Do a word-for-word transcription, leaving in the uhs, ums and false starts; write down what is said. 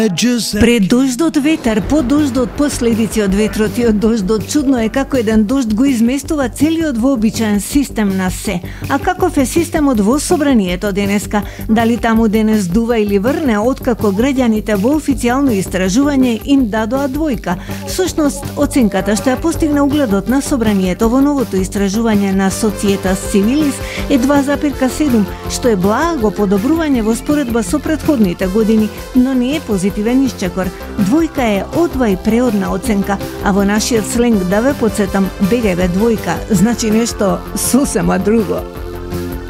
Пред дождот ветар, по дождот последици од ветрот и од дождот. Чудно е како еден дожд го изместува целиот вообичаен систем на се. А каков е системот во собранието денеска? Дали таму денес дува или врне, откако граѓаните во официјално истражување им дадоа двојка? Сушност, оценката што ја постигна угледот на собранието во новото истражување на Societas Civilis е два запирка седум, што е благо подобрување во споредба со претходните години, но не е позитивен исчекор. Двојка е одва и преодна оценка, а во нашиот сленг, да ве подсетам, бегај бе двојка, значи нешто сосема друго.